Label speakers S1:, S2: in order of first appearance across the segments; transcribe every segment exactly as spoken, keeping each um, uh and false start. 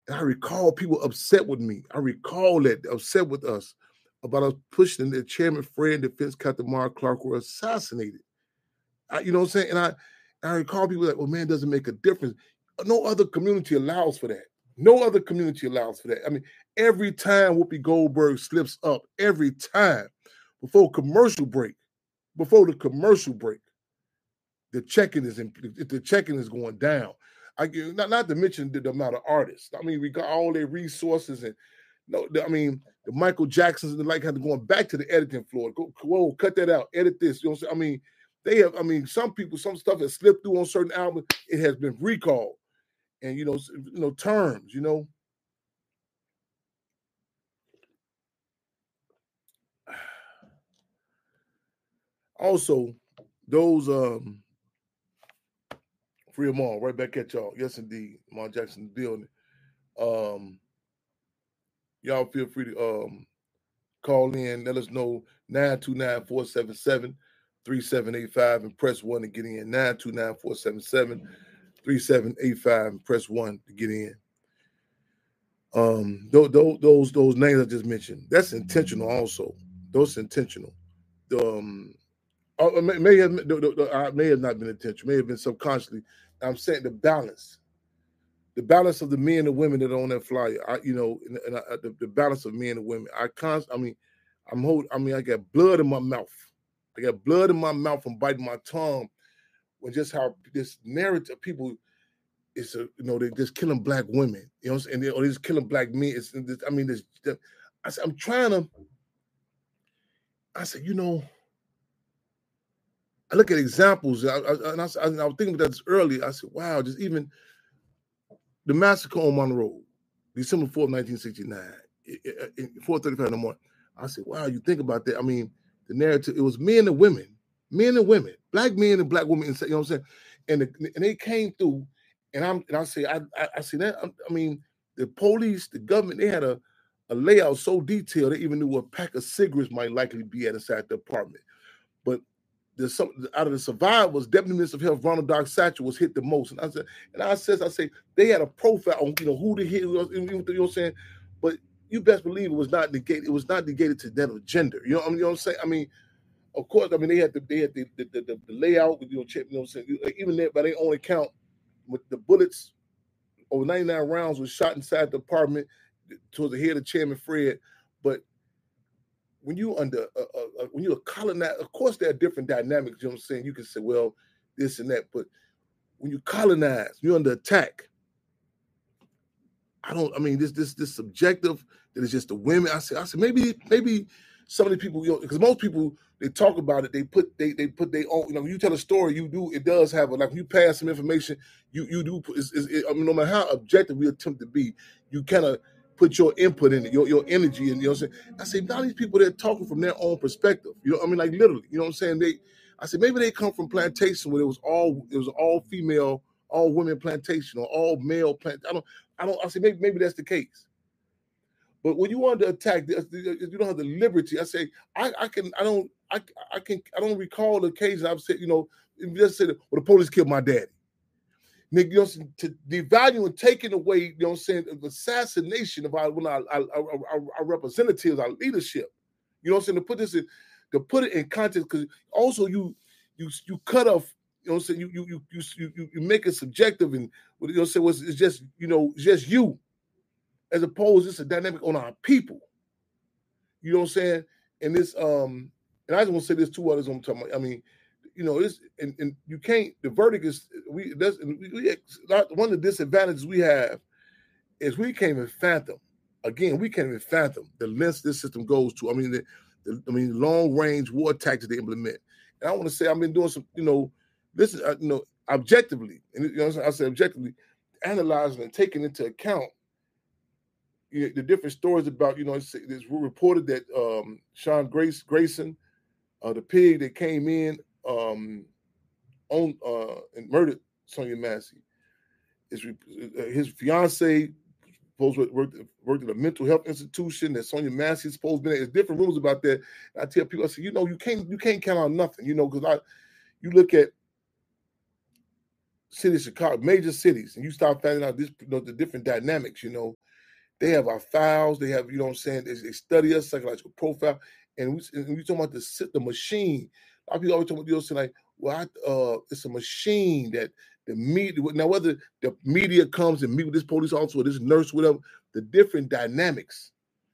S1: And I recall people upset with me. I recall that upset with us about us pushing that Chairman Fred and Defense Captain Mark Clark were assassinated. I, you know what I'm saying? And I, and I recall people like, well, man, it doesn't make a difference. No other community allows for that. No other community allows for that. I mean, every time Whoopi Goldberg slips up, every time, before commercial break, before the commercial break, the checking is in, the checking is going down. I not not to mention the, the amount of artists. I mean, we got all their resources and no, I mean the Michael Jacksons and the like had to going back to the editing floor. Go, whoa, cut that out, edit this. You know what I'm saying? I mean, they have. I mean, some people, some stuff has slipped through on certain albums. It has been recalled, and you know, you know terms. You know. Also, those um. Free them all. Right back at y'all. Yes, indeed. Lamar Jackson building. Um, y'all feel free to um, call in. Let us know nine two nine, four seven seven, three seven eight five and press one to get in. nine two nine, four seven seven, three seven eight five and press one to get in. Um, those, those, those names I just mentioned, that's intentional also. Those intentional. Um, I may, may have, I may have not been intentional. May have been subconsciously. I'm saying the balance, the balance of the men and women that are on that flyer. I, you know, and, and I, the, the balance of men and women. I const, I mean, I'm holding. I mean, I got blood in my mouth. I got blood in my mouth from biting my tongue. When just how this narrative people is, a, you know, they're just killing black women. You know, and they, or they're just killing black men. It's, it's, I mean, this. I said, I'm trying to. I said, you know. I look at examples, I, I, and I, I, I was thinking about that earlier. I said, wow, just even the massacre on Monroe, December fourth, nineteen sixty-nine, four thirty-five in the morning. I said, wow, you think about that. I mean, the narrative, it was men and women, men and women, black men and black women, you know what I'm saying? And, the, and they came through, and I'm and I say, I, I, I see that, I mean, the police, the government, they had a, a layout so detailed, they even knew what pack of cigarettes might likely be at inside the apartment. But The, some, out of the survivors, Deputy Minister of Health Ronald Doc Satchel was hit the most. And I said, and I says, I say, they had a profile on, you know, who the hit was, you know what I'm saying? But you best believe it was not negated. It was not negated to that of gender. You know, you know what I'm saying? I mean, of course, I mean, they had the, they had the, the, the, the layout, you know, you know what I'm saying? Even there, by their own account, with the bullets, over ninety-nine rounds was shot inside the apartment towards the head of Chairman Fred. But when you under uh, uh, when you're a colonizer, of course there are different dynamics. You know what I'm saying? You can say, well, this and that, but when you colonize, you're under attack. I don't. I mean, this this this subjective that is just the women. I said, I said maybe maybe some of the people, you know, because most people they talk about it, they put they they put their own. You know, when you tell a story, you do it does have a like when you pass some information, you you do. It's, it's, it, I mean, no matter how objective we attempt to be, you kind of put your input in it, your, your energy, and you know what I'm saying? I say, now these people, they're talking from their own perspective. You know, I mean, like literally, you know what I'm saying? They, I said, maybe they come from plantation where it was all, it was all female, all women plantation or all male plant. I don't, I don't, I say, maybe, maybe that's the case. But when you want to attack, you don't have the liberty. I say, I, I can, I don't, I, I can, I don't recall the occasion I've said, you know, just said, well, the police killed my daddy. You know, to devalue and taking away, you know what I'm saying, the assassination of our, our, our, our, our representatives, our leadership. You know what I'm saying? To put this in, to put it in context, because also you you you cut off, you know what I'm saying, you you you you you, you make it subjective and you know what I'm saying, it's just, you know, it's just you, as opposed to it's a dynamic on our people. You know what I'm saying? And this um, and I just want to say this two others I'm talking about. I mean, you know, it's and, and you can't. The verdict is we. That's we, we, one of the disadvantages we have is we can't even fathom. Again, we can't even fathom the lengths this system goes to. I mean, the, the I mean, long range war tactics they implement. And I want to say I've been doing some. You know, this is uh, you know objectively, and you know, I said objectively, analyzing and taking into account you know, the different stories about. You know, it's, it's reported that um, Sean Grace Grayson, uh, the pig that came in. Um, on uh, and murdered Sonia Massey. His, his fiance supposed to work, worked at a mental health institution that Sonia Massey is supposed to be in. There's different rumors about that. And I tell people, I say, you know, you can't you can't count on nothing, you know, because I you look at city of Chicago, major cities, and you start finding out this, you know, the different dynamics, you know, they have our files, they have, you know what I'm saying, they, they study us, psychological profile, and we, and we talking about the, the machine. A lot of people always talk about, you know, saying like, well, I, uh, it's a machine that the media, now whether the media comes and meet with this police officer or this nurse, whatever, the different dynamics.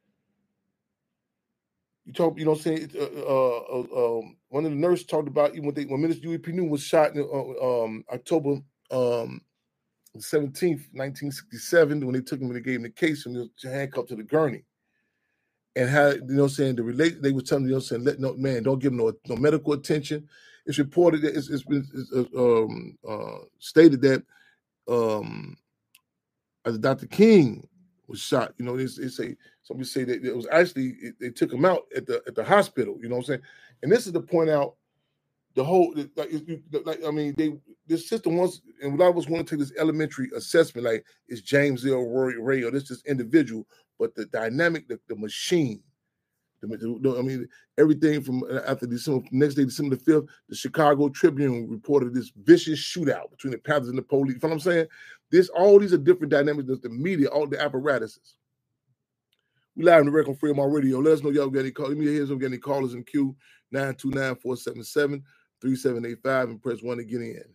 S1: You talk, you know what I'm saying, uh, uh, uh, um, one of the nurses talked about, even when, they, when Minister Huey P. Newton was shot in uh, um, October um, seventeenth, nineteen sixty-seven, when they took him and they gave him the case and he was handcuffed to the gurney. And how, you know what I'm saying, the relate, they were telling, you know what I'm saying, let no, man, don't give him no, no medical attention. It's reported that it's, it's been it's, uh, um, uh, stated that um, as Doctor King was shot, you know, they, they say, somebody say that it was actually, it, they took him out at the at the hospital, you know what I'm saying? And this is to point out the whole, like, like I mean, they this system wants, and what I was going to take this elementary assessment, like, it's James L. Roy Ray or this is individual, but the dynamic, the, the machine, the, the, I mean, everything from after December, next day, December the fifth, the Chicago Tribune reported this vicious shootout between the Panthers and the police. You know what I'm saying? This, all these are different dynamics, the media, all the apparatuses. We live in the record free on my radio. Let us know y'all got any calls. Let me hear some got any callers in queue, nine two nine, four seven seven, three seven eight five, and press one to get in.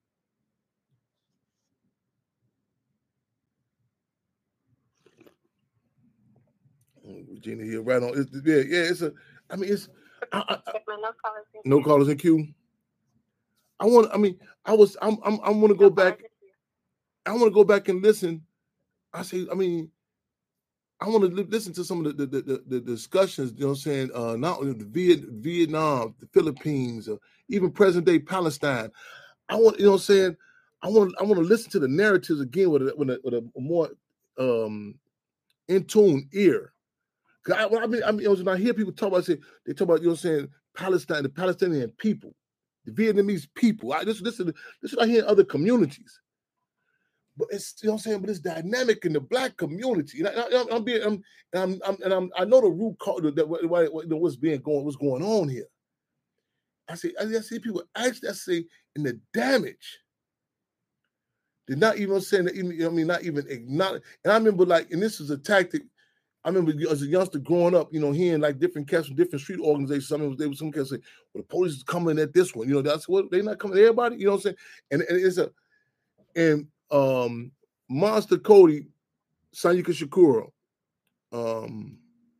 S1: Regina here, right on. It's, yeah, yeah, it's a, I mean, it's, I, I, I, no callers in queue. I want, I mean, I was, I'm, I'm, I want to go back. I want to go back and listen. I say, I mean, I want to listen to some of the the, the, the discussions, you know what I'm saying, uh, not only the Viet, Vietnam, the Philippines, or even present day Palestine. I want, you know what I'm saying, I want I want to listen to the narratives again with a, with a, with a more um, in tune ear. Cause I, I mean, I mean, when I hear people talk about, say they talk about, you know what I'm saying, Palestine, the Palestinian people, the Vietnamese people. I, this, this, this is what I hear in other communities. But it's, you know what I'm saying, but it's dynamic in the Black community. And I, I, I'm being, I'm, I'm, I'm, and I'm, I know the root cause that what, what, what's being going, what's going on here. I say, I see people actually, I say, in the damage. They're not even saying that, even, you know what I mean, not even acknowledge. And I remember, like, and this is a tactic. I remember as a youngster growing up, you know, hearing like different cats from different street organizations. I mean, they were some cats say, "Well, the police is coming at this one." You know, that's what they're not coming at everybody. You know what I'm saying? And, and it's a, and um, Monster Cody, Sanyika Shakura, um,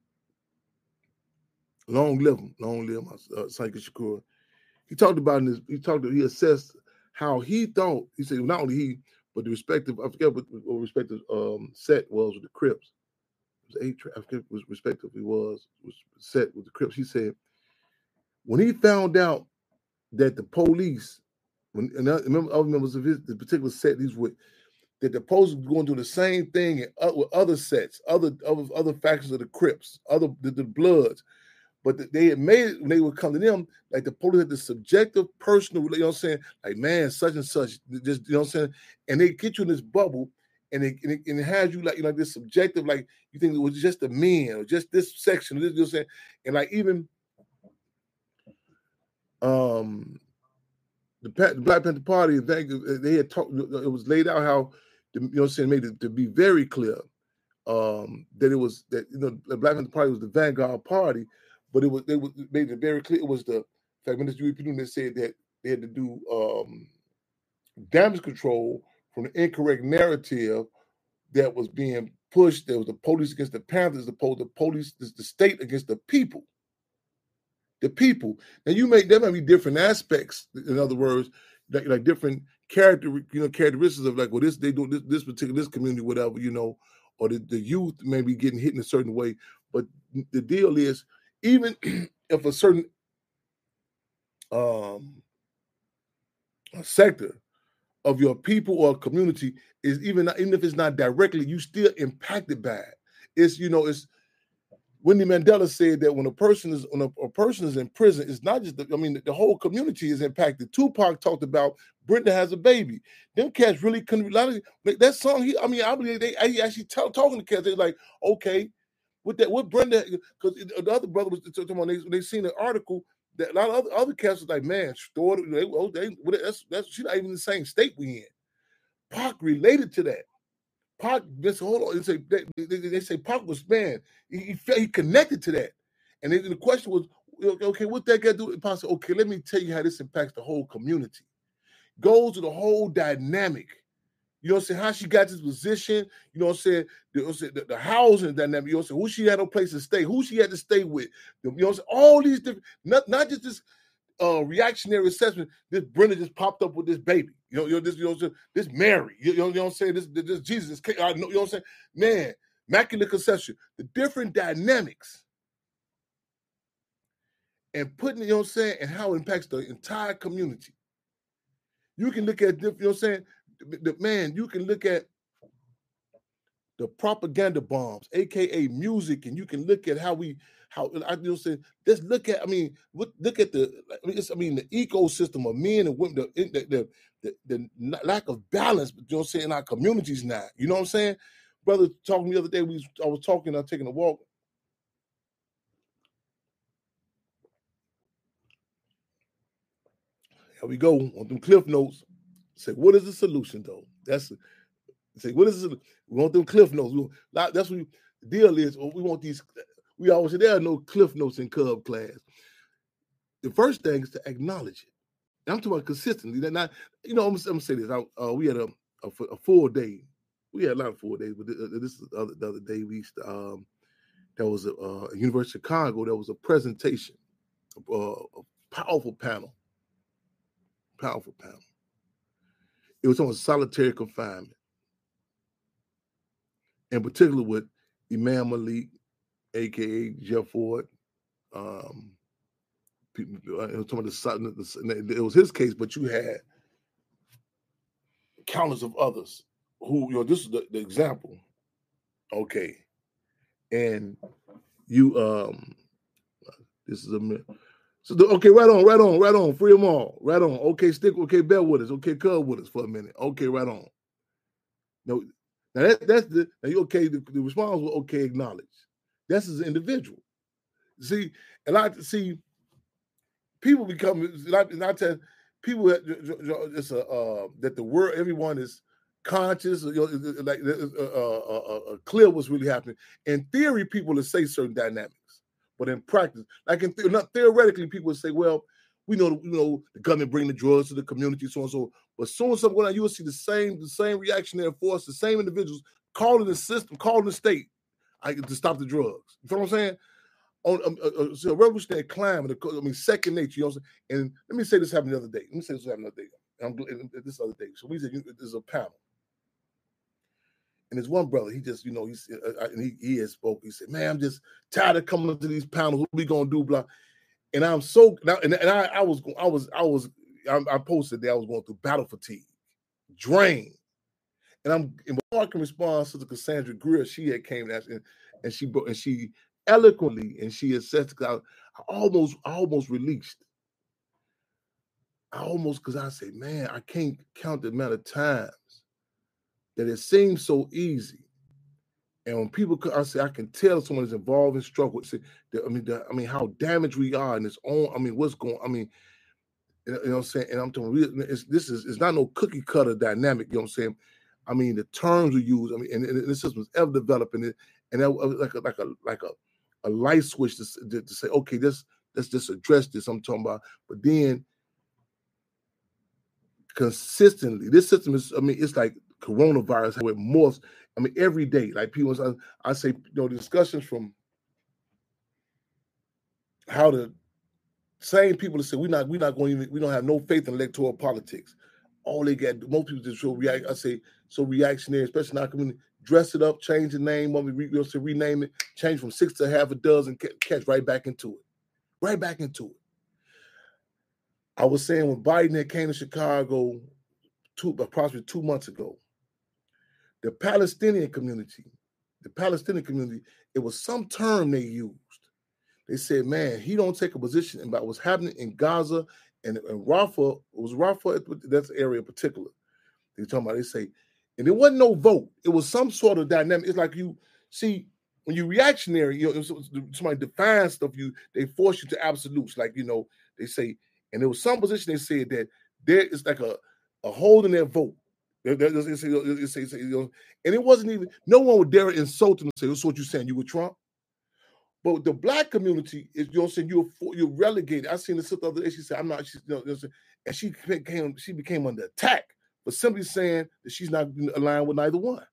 S1: long live him, long live uh, Sanyika Shakura. He talked about in his, he talked, he assessed how he thought. He said not only he, but the respective, I forget what, what respective um, set was with the Crips. Eight, I forget what respectively was, was set with the Crips. He said when he found out that the police, when and I remember other members of his the particular set he's with, that the police were going to do the same thing in, uh, with other sets, other other other factions of the Crips, other the, the Bloods, but the, they had made it when they would come to them, like the police had the subjective, personal, you know what I'm saying, like man, such and such, just you know what I'm saying, and they get you in this bubble. And it, and, it, and it has you like, you know, this subjective, like you think it was just the men or just this section, this, you know what I'm saying? And like even um, the, the Black Panther Party, they had talked, it was laid out how, you know what I'm saying, made it to be very clear um, that it was, that, you know, the Black Panther Party was the vanguard party, but it was, they was, made it very clear, it was the, in fact, Minister Huey P. Newton said that they had to do um, damage control from the incorrect narrative that was being pushed. There was the police against the Panthers, the police, the state against the people. The people. Now you make there might be different aspects. In other words, like, like different character, you know, characteristics of like, well, this they do this, this particular this community, whatever, you know, or the, the youth may be getting hit in a certain way. But the deal is, even if a certain um a sector of your people or community is even even if it's not directly, you still impacted by it. It's, you know, it's Winnie Mandela said that when a person is when a, a person is in prison, it's not just the, I mean the, the whole community is impacted. Tupac talked about Brenda Has a Baby. Them cats really couldn't like, that song. He I mean I believe they he actually tell, talking to cats. They're like, okay, with that with Brenda, because the other brother was talking about they they seen an article. That a lot of other, other cats was like, man, stored, they, oh, they, that's, that's, she's not even in the same state we in. Pac related to that. Pac, just hold on. They say, they, they, they say Pac was, man, he, he, felt, he connected to that. And then the question was, okay, what that got to do? Pac said, okay, let me tell you how this impacts the whole community. Goes to the whole dynamic. You know what I'm saying? How she got this position, you know what I'm saying? The, the, the housing dynamic, you know what I'm saying? Who she had no place to stay, who she had to stay with. You know what I'm saying? All these different, not, not just this uh, reactionary assessment. This Brenda just popped up with this baby. You know, you know this, you know, this Mary. You know, you know what I'm saying? This, this Jesus. I know, you know what I'm saying? Man, immaculate conception. The different dynamics and putting, you know what I'm saying, and how it impacts the entire community. You can look at, you know what I'm saying? The, the, man, you can look at the propaganda bombs, A K A music, and you can look at how we, how, I you know say, just look at, I mean, look at the, I mean, it's, I mean, the ecosystem of men and women, the, the, the, the, the lack of balance, you know what I'm saying, in our communities now. You know what I'm saying? Brother talking the other day, we I was talking, I was taking a walk. Here we go on them cliff notes. Say, what is the solution though? That's say, what is the solution? We want them cliff notes. We, that's what we, the deal is. We want these. We always say there are no cliff notes in Cub class. The first thing is to acknowledge it. And I'm talking about consistently. That not, you know, I'm, I'm gonna say this. I, uh, we had a, a, a full day. We had a lot of full days, but this is the other, the other day. We used to, um, there was a uh, University of Chicago. There was a presentation, uh, a powerful panel, powerful panel. It was on solitary confinement, in particular with Imam Malik, A K A Jeff Ford. Um, people, it was, the, it was his case, but you had countless of others who, you know, this is the, the example. Okay. And you, um, this is a minute. So, the, okay, right on, right on, right on. Free them all. Right on. Okay, stick, okay, bear with us. Okay, cub with us for a minute. Okay, right on. No, now that, that's the, now, okay, the, the response was okay, acknowledge. That's as an individual. See, and I see people become, not, not that people, it's a, uh, that the world, everyone is conscious, you know, like uh, uh, uh, clear what's really happening. In theory, people will say certain dynamics. But in practice, like in the- not theoretically, people would say, well, we know, you know, the government bring the drugs to the community, so and so. But as soon as something going on, you will see the same, the same reactionary force, the same individuals calling the system, calling the state I, to stop the drugs. You know what I'm saying? On um, uh, so a revolutionary climate, I mean, second nature. You know what I'm saying? And let me say this happened the other day. Let me say this happened the other day. I'm, this other day. So we said there's a panel. And there's one brother, he just, you know, he's, uh, and he, he has spoke. He said, man, I'm just tired of coming to these panels. What we gonna do, blah? And I'm so, and, and I, I was, I was, I was, I, I posted that I was going through battle fatigue, drain. And I'm, and before I can respond to Cassandra Greer, she had came and, and she, and she eloquently, and she assessed, I, I almost, I almost released. I almost, because I say, man, I can't count the amount of times that it seems so easy. And when people, I say, I can tell someone is involved in struggle. Say, I mean, the, I mean, how damaged we are in its own. I mean, what's going? I mean, you know what I'm saying? And I'm talking. It's, this is it's not no cookie cutter dynamic. You know what I'm saying? I mean, the terms we use. I mean, and, and this system was ever developing it, and that was like a like a like a, a light switch to, to, to say, okay, this let's just address this. I'm talking about, but then consistently, this system is. I mean, it's like coronavirus, how it morphs. I mean, every day, like people, I, I say, you know, the discussions from how the same people that say we're not, we're not going to, we don't have no faith in electoral politics. All they get, most people just show react. I say so reactionary, especially in our community. Dress it up, change the name, when we re, we'll say rename it, change from six to half a dozen, catch right back into it, right back into it. I was saying when Biden had came to Chicago, two approximately two months ago. The Palestinian community, the Palestinian community, it was some term they used. They said, man, he don't take a position about what's happening in Gaza and, and Rafah. It was Rafah, that's the area in particular. They talking about, they say, and there wasn't no vote. It was some sort of dynamic. It's like you see, when you reactionary, you know, somebody defines stuff, you they force you to absolutes. Like, you know, they say, and there was some position they said that there is like a, a hold in their vote. That, that, it's, it's, it's, it's, you know, and it wasn't even, no one would dare insult him and say, "That's what you're saying, you were Trump." But the black community is, you know what I'm saying, you're, you're relegated. I seen this the other day, she said, I'm not, she's, you know, and she became, she became under attack for simply saying that she's not aligned with neither one.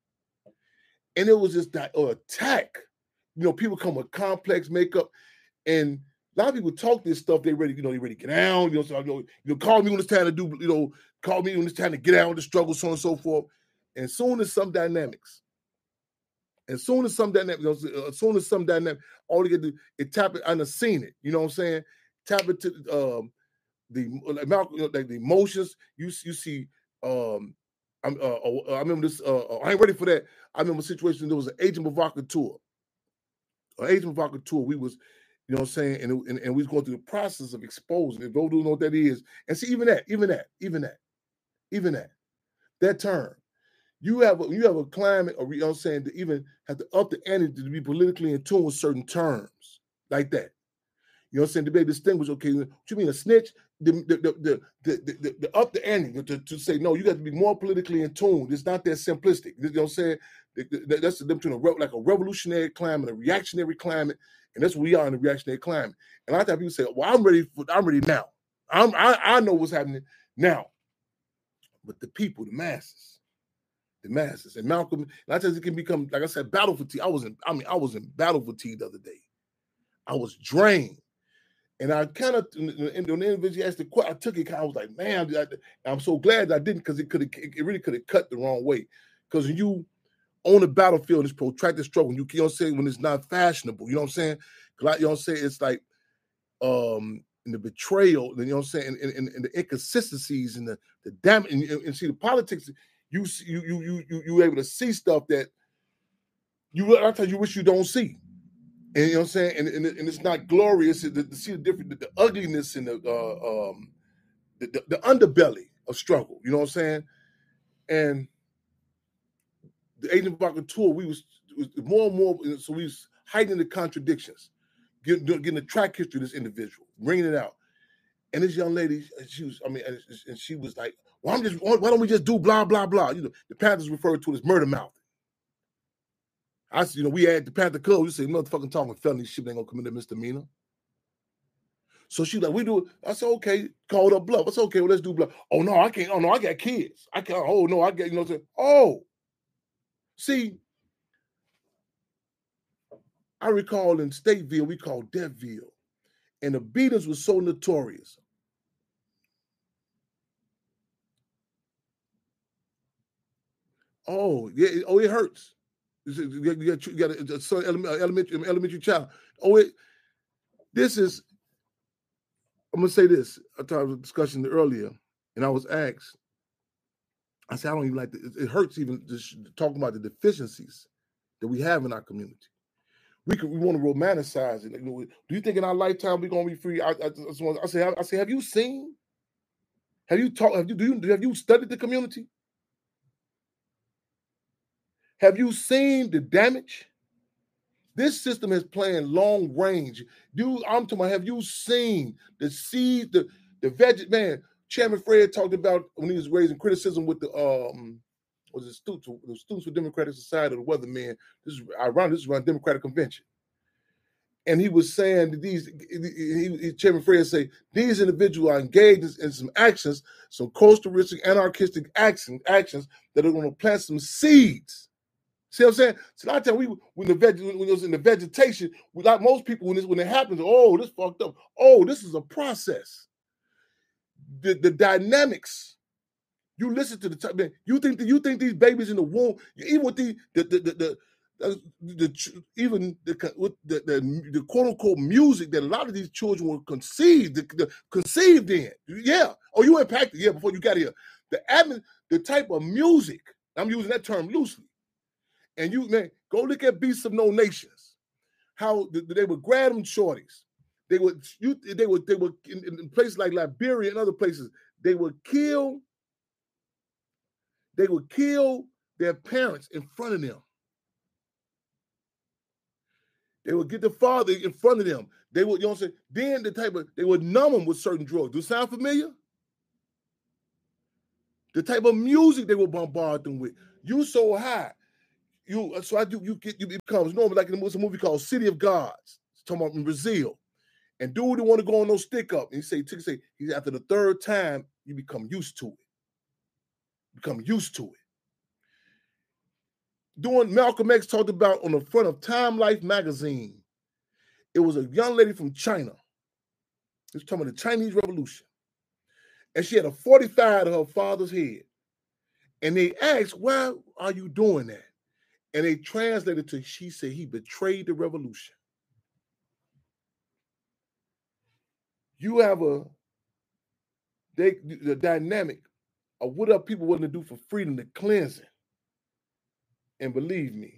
S1: And it was just that uh, attack. You know, people come with complex makeup, and a lot of people talk this stuff. They ready, you know, they ready to get down. You know, so, you know, you know, call me when it's time to do, you know, call me when it's time to get out of the struggle, so on and so forth. And soon as some dynamics, and soon as some dynamics, you know, as soon as some dynamic, all you get to do is tap it. I've seen it. You know what I'm saying? Tap it to um, the like, you know, like the emotions. You you see. Um, I'm, uh, I remember this. Uh, I ain't ready for that. I remember a situation. There was an agent provocateur. An agent provocateur. We was, you know what I'm saying, and, and, and we was going through the process of exposing it. Go do know what that is. And see, even that, even that, even that, even that, that term. You have a, you have a climate, or you know what I'm saying, to even have to up the ante to be politically in tune with certain terms like that. You know what I'm saying? To be able to distinguish, okay, what you mean a snitch? The the the the, the, the, the up the ante to, to say, no, you got to be more politically in tune. It's not that simplistic. You know what I'm saying? That's the difference between a, like a revolutionary climate, a reactionary climate, and that's what we are in a reactionary climate. And a lot of times people say, well, I'm ready for, I'm ready now. I'm, I, I know what's happening now. But the people, the masses, the masses, and Malcolm, a lot of times it can become, like I said, battle fatigue. I was in, I mean, I was in battle fatigue the other day. I was drained. And I kind of, when the individual asked the question, I took it. I was like, man, I, I'm so glad that I didn't, because it could have, it really could have cut the wrong way. Because when you on the battlefield, it's protracted struggle. You, you know what I'm saying? When it's not fashionable, you know what I'm saying? Like, you know what I'm saying? It's like um, in the betrayal, you know what I'm saying? And, and, and the inconsistencies and the the damage, and, and see the politics. You you you you you able to see stuff that you I tell you wish you don't see. And you know what I'm saying? And, and, and it's not glorious to, to see the different, the, the ugliness and the, uh, um, the, the the underbelly of struggle. You know what I'm saying? And the agent provocateur, we was, was more and more, so we was hiding the contradictions, getting, getting the track history of this individual, bringing it out. And this young lady, she was, I mean, and she was like, well, I'm just, why don't we just do blah, blah, blah? You know, the Panthers referred to it as murder mouth. I said, you know, we had the Panther Code. We say, motherfucking talking felony shit ain't gonna commit a misdemeanor. So she like, we do it. I said, okay, called up bluff. I said, okay, well, let's do bluff. Oh no, I can't. Oh no, I got kids. I can't. Oh no, I got, you know what I'm saying? Oh, see, I recall in Stateville, we called Deville, and the beatings were so notorious. Oh, yeah, oh, it hurts. You got, you got a son, elementary, elementary child. Oh, it. This is. I'm gonna say this. I talked about a discussion earlier, and I was asked. I said I don't even like it. It hurts even just talking about the deficiencies that we have in our community. We could we want to romanticize it. Like, you know, do you think in our lifetime we're gonna be free? I, I, I, I say, I say, have you seen? Have you talked? Have you do you have you studied the community? Have you seen the damage? This system is playing long range. You, I'm talking about, have you seen the seed, the the veg man? Chairman Fred talked about when he was raising criticism with the um was it students, the Students for Democratic Society, the Weathermen. This is ironic. This is around Democratic Convention. And he was saying that these, he, he, Chairman Fred say, these individuals are engaged in some actions, some coastal-ristic, anarchistic action, actions that are going to plant some seeds. See what I'm saying? So a lot of times we, when the veg, when it was in the vegetation, we, like most people, when this when it happens, oh, this fucked up. Oh, this is a process. The the dynamics. You listen to the type, man. You think that you think these babies in the womb, even with the the the the, the The, the, even the, with the, the, the quote unquote music that a lot of these children were conceived, the, the, conceived in, yeah. Oh, you impacted, yeah. Before you got here, the admin, the type of music. I'm using that term loosely. And you man, go look at Beasts of No Nations. How the, they would grab them shorties. They would you they would they would in, in places like Liberia and other places. They would kill. They would kill their parents in front of them. They would get the father in front of them. They would, you know what I'm saying? Then the type of, they would numb them with certain drugs. Do it sound familiar? the type of music they will bombard them with. You so high. You so I do you get you becomes normal, like in a movie called City of Gods. It's talking about in Brazil. And dude didn't want to go on no stick up. And he say, say, he's after the third time, you become used to it. Become used to it. Doing Malcolm X talked about on the front of Time Life magazine. It was a young lady from China. He was talking about the Chinese Revolution. And she had a forty-five to her father's head. And they asked, why are you doing that? And they translated to, she said he betrayed the revolution. You have a they, the dynamic of what are people willing to do for freedom, the cleansing. And believe me,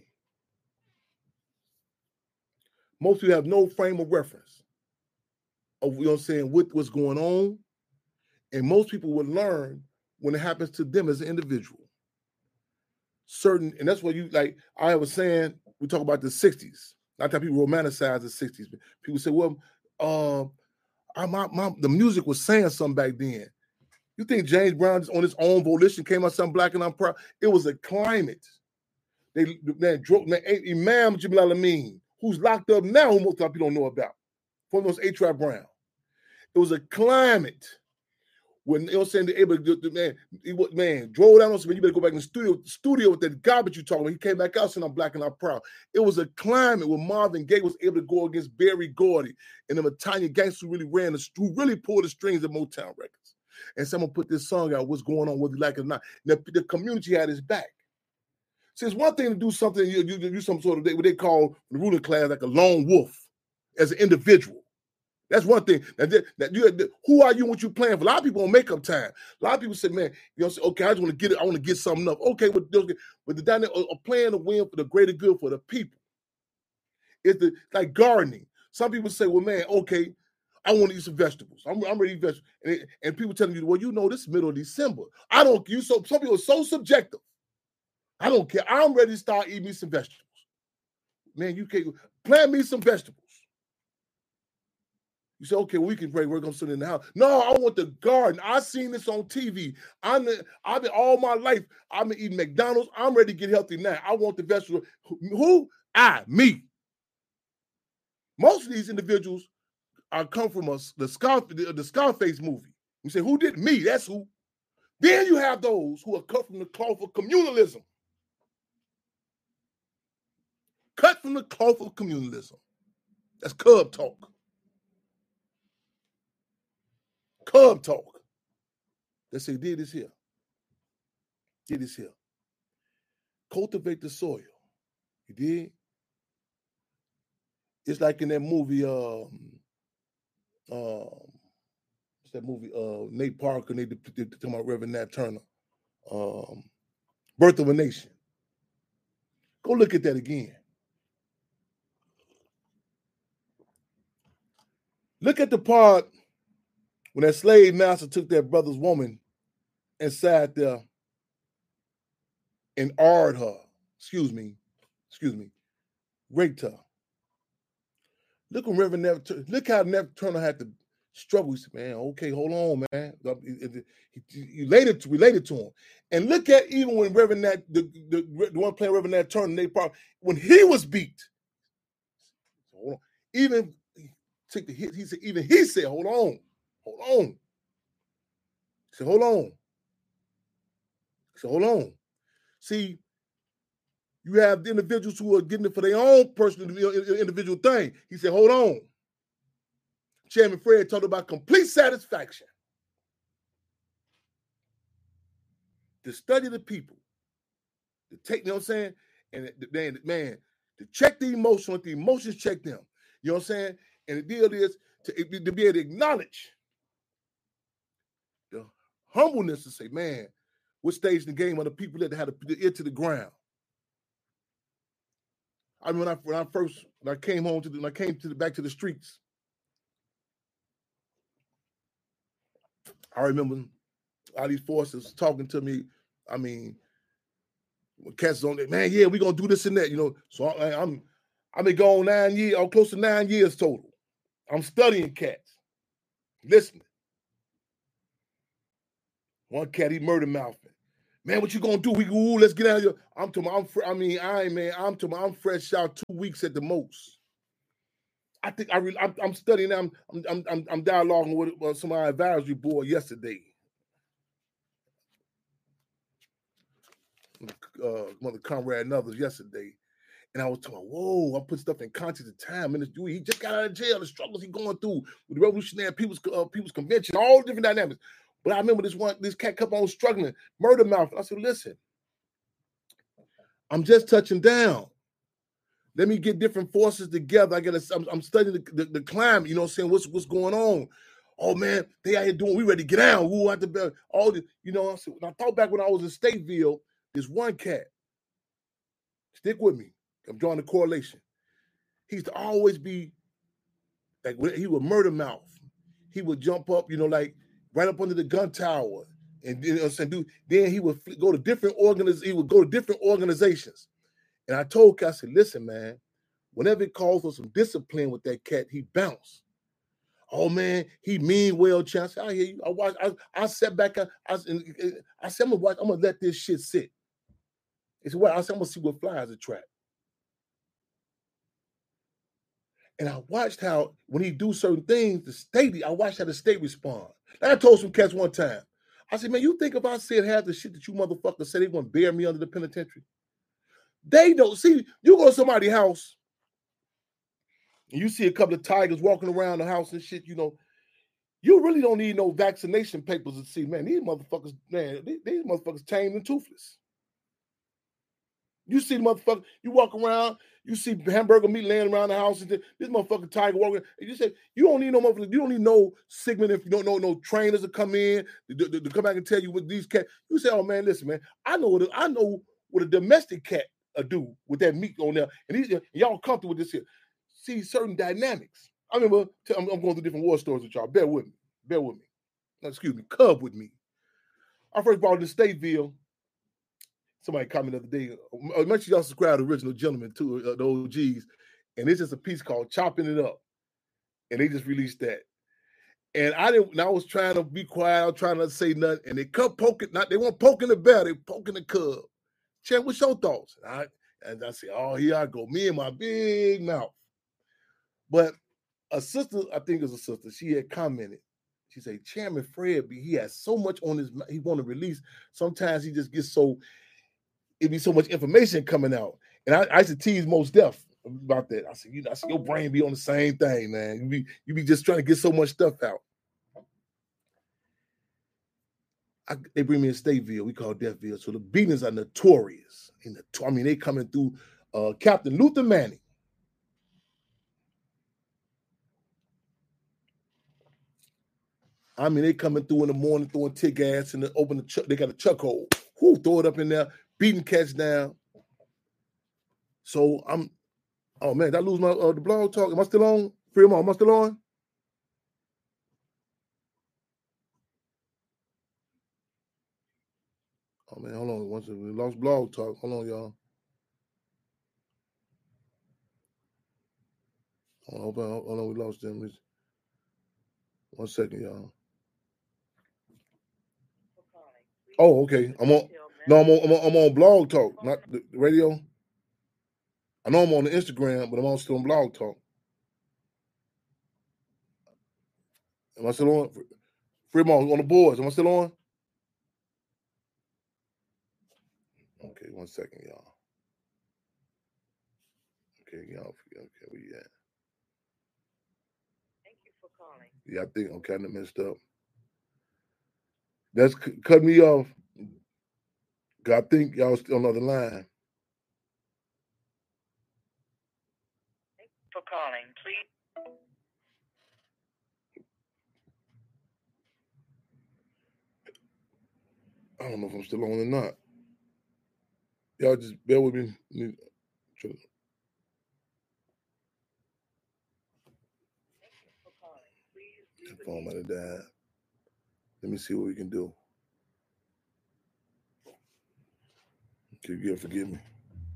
S1: most people have no frame of reference of, you know what I'm saying, what, what's going on. And most people will learn when it happens to them as an individual. Certain, and that's what you, like I was saying, we talk about the sixties. Not that people romanticize the sixties, but people say, well, uh, I, my, my, the music was saying something back then. You think James Brown just on his own volition came out something black and I'm proud? It was a climate. They man, drove, man, Imam Jamil Al-Amin, who's locked up now, who most people don't know about, from those A-Trap Brown. It was a climate when, you know what I'm saying, they're able to do, man, he, man, drove down on something, you better go back in the studio, studio with that garbage you talking about. He came back out saying, I'm black and I'm proud. It was a climate where Marvin Gaye was able to go against Berry Gordy and them Italian gangsters who really ran, the, who really pulled the strings of Motown records. And someone put this song out, what's going on, whether you like it or not. The, the community had his back. See, it's one thing to do something, you, you, you do some sort of, what they call the ruling class, like a lone wolf as an individual. That's one thing. That, that you, who are you when you playing for? A lot of people on makeup time. A lot of people say, man, you know, say, okay, I just want to get it. I want to get something up. Okay, but, but the dynamic of playing to win for the greater good for the people. It's the, like gardening. Some people say, well, man, okay, I want to eat some vegetables. I'm, I'm ready to eat vegetables. And, it, and people telling you, well, you know, this is middle of December. I don't, you so, some people are so subjective. I don't care. I'm ready to start eating me some vegetables. Man, you can't plant me some vegetables. You say, okay, we can pray. We're gonna sit in the house. No, I want the garden. I seen this on T V. I'm I've been all my life. I've been eating McDonald's. I'm ready to get healthy now. I want the vegetables. Who? I, me. Most of these individuals are come from us, the Scar, the, the Scarface movie. You say, who did me? That's who. Then you have those who are cut from the cloth of communalism. Cut from the cloth of communalism. That's Cub talk. Cub talk. They say, did this here. Did this here. Cultivate the soil. You did? It's like in that movie, um, um, what's that movie? Uh, Nate Parker and they talking about Reverend Nat Turner. Um, Birth of a Nation. Go look at that again. Look at the part when that slave master took that brother's woman and sat there and arred her, excuse me, excuse me, raped her. Look when Reverend Nat, look how Nat Turner had to struggle. He said, man, okay, hold on, man. You related, related to him. And look at even when Reverend Nat, the, the, the one playing Reverend Nat Turner, they probably, when he was beat, hold on, even take the hit, he said, even he said, hold on, hold on. He said, hold on. He said, hold on. See, you have the individuals who are getting it for their own personal individual thing. He said, hold on. Chairman Fred talked about complete satisfaction. To study the people, to take, you know what I'm saying? And man, man, to check the emotions, let the emotions check them. You know what I'm saying? And the deal is to, to be able to acknowledge the humbleness to say, man, what stage in the game are the people that had to put the ear to the ground? I mean, when I when I first when I came home to the, when I came to the back to the streets, I remember all these forces talking to me. I mean, when cats on there, man, yeah, we gonna do this and that, you know. So I, I'm I've been gone nine years, I'm close to nine years total. I'm studying cats, listening. One cat, he murder mouthing. Man, what you gonna do? We ooh, let's get out of here. I'm to my, I'm fr- I mean, I ain't man. I'm to my, I'm fresh out two weeks at the most. I think I really, I'm, I'm studying. I'm, I'm, I'm, I'm dialoguing with uh, some of our advisory board yesterday. Uh, Mother Conrad and others yesterday, and I was talking, whoa, I put stuff in context of time. And this dude, he just got out of jail, the struggles he going through with the Revolutionary People's uh, People's Convention, all different dynamics. But I remember this one, this cat kept on struggling, murder mouth. I said, listen, I'm just touching down. Let me get different forces together. I gotta, I'm, I'm studying the, the, the climate, you know what I'm saying? What's what's going on? Oh man, they out here doing, we ready to get out. Who out the all the, you know, I said, I thought back when I was in Stateville, this one cat, stick with me. I'm drawing the correlation. He used to always be like, he would murder mouth. He would jump up, you know, like right up under the gun tower. And you know what I'm saying, dude, then he would go to different organiz- he would go to different organizations. And I told Kat, I said, listen, man, whenever it calls for some discipline with that cat, he bounced. Oh man, he mean well, chance. I hear you. I watch. I, I sat back. I, I, I said, I'm gonna watch. I'm gonna let this shit sit. It's what I said. I'm gonna see what flies a trap. And I watched how when he do certain things, the state. I watched how the state respond. And I told some cats one time. I said, man, you think if I said half the shit that you motherfuckers said, they wouldn't bear me under the penitentiary? They don't see. You go to somebody's house. And you see a couple of tigers walking around the house and shit, you know, you really don't need no vaccination papers to see, man, these motherfuckers, man, these, these motherfuckers tamed and toothless. You see the motherfucker, you walk around, you see hamburger meat laying around the house, and this motherfucking tiger walking, and you say, you don't need no motherfucker, you don't need no segment if you don't know no trainers to come in, to, to, to come back and tell you what these cats, you say, oh man, listen, man, I know what a, I know what a domestic cat uh, do with that meat on there, and these, y'all comfortable with this here. See certain dynamics. I remember, I'm, I'm going through different war stories with y'all. Bear with me. Bear with me. No, excuse me. Cub with me. I first brought to Stateville. Somebody commented the other day. Uh, make sure y'all subscribe to Original Gentlemen too, uh, the O Gs. And it's just a piece called Chopping It Up. And they just released that. And I didn't. And I was trying to be quiet. I was trying not to say nothing. And they kept poking. Not they weren't poking the bear. They poking the cub. Champ, what's your thoughts? And I, and I said, oh, here I go. Me and my big mouth. But a sister, I think it was a sister, she had commented. She said, Chairman Fred, he has so much on his, he want to release. Sometimes he just gets so, it be so much information coming out. And I, I used to tease Mos Def about that. I said, you know, I said, your brain be on the same thing, man. You be, you be just trying to get so much stuff out. I, they bring me in Stateville. We call Deathville. So the beatings are notorious. In the, I mean, they coming through uh, Captain Luther Manning. I mean, they coming through in the morning, throwing tear gas, and they open the chuck. They got a chuck hole. Whoo, throw it up in there, beating cats down. So I'm, oh man, did I lose my uh, the blog talk? Am I still on? Free Am I still on? Oh man, hold on. Once we lost blog talk. Hold on, y'all. Hold on, hold on, we lost them. One second, y'all. Oh, okay. I'm on. No, I'm on. I'm on, I'm on Blog Talk, not the radio. I know I'm on the Instagram, but I'm also still on Blog Talk. Am I still on? Fremont on the boards. Am I still on? Okay, one second, y'all. Okay, y'all. Okay, where you at?
S2: Thank you for calling.
S1: Yeah, I think I'm kind of messed up. That's c- cut me off. I think y'all still on the other line.
S2: Thank you for calling. Please.
S1: I don't know if I'm still on or not. Y'all just bear with me.
S2: Thank you for calling. Please leave
S1: The phone might have died. Let me see what we can do. Okay, yeah, forgive me.